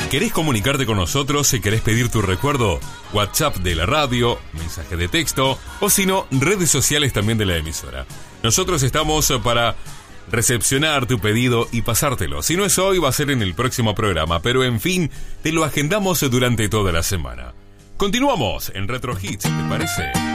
¿Querés comunicarte con nosotros? Si querés pedir tu recuerdo, WhatsApp de la radio, mensaje de texto o si no, redes sociales también de la emisora. Nosotros estamos para recepcionar tu pedido y pasártelo. Si no es hoy, va a ser en el próximo programa, pero en fin, te lo agendamos durante toda la semana. Continuamos en Retro Hits, ¿te parece?